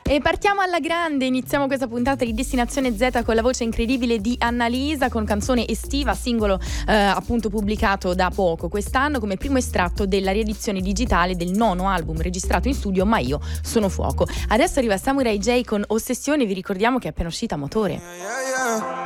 E partiamo alla grande, iniziamo questa puntata di Destinazione Z con la voce incredibile di Annalisa, con canzone estiva, singolo appunto pubblicato da poco quest'anno come primo estratto della riedizione digitale del 9º album registrato in studio Ma io sono fuoco. Adesso arriva Samurai J con Ossessione, vi ricordiamo che è appena uscita Motore.